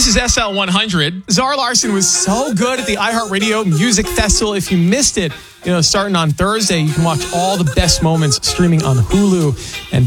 is SL100. Zara Larsson was so good at the iHeartRadio Music Festival. If you missed it, starting on Thursday, you can watch all the best moments streaming on Hulu and